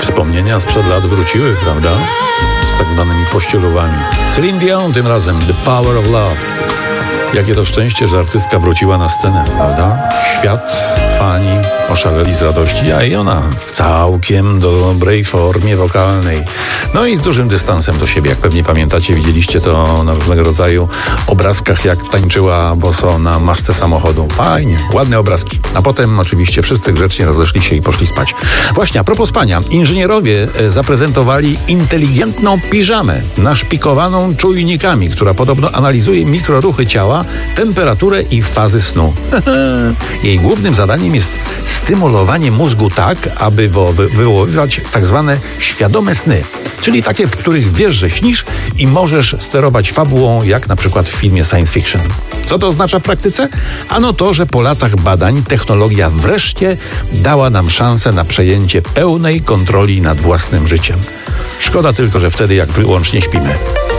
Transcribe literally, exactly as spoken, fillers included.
Wspomnienia sprzed lat wróciły, prawda? Z tak zwanymi pościelowami. Celine Dion tym razem, The Power of Love. Jakie to szczęście, że artystka wróciła na scenę, prawda? Świat, fani oszaleli z radości, a i ona w całkiem dobrej formie wokalnej. No i z dużym dystansem do siebie. Jak pewnie pamiętacie, widzieliście to na różnego rodzaju obrazkach, jak tańczyła boso na maszce samochodu. Fajnie, ładne obrazki. A potem oczywiście wszyscy grzecznie rozeszli się i poszli spać. Właśnie, a propos spania. Inżynierowie zaprezentowali inteligentną piżamę naszpikowaną czujnikami, która podobno analizuje mikroruchy ciała, temperaturę i fazy snu. Jej głównym zadaniem jest stymulowanie mózgu tak, aby wywoływać tak zwane świadome sny, czyli takie, w których wiesz, że śnisz i możesz sterować fabułą, jak na przykład w filmie science fiction. Co to oznacza w praktyce? Ano to, że po latach badań technologia wreszcie dała nam szansę na przejęcie pełnej kontroli nad własnym życiem. Szkoda tylko, że wtedy jak wyłącznie śpimy.